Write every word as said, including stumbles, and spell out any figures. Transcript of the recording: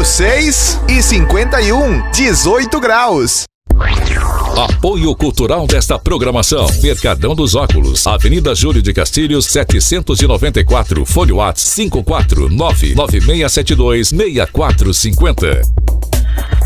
seis e cinquenta e um, dezoito graus. Apoio cultural desta programação: Mercadão dos Óculos, Avenida Júlio de Castilhos, setecentos e noventa e quatro, Fone WhatsApp cinco quatro nove nove seis sete dois seis quatro cinco zero.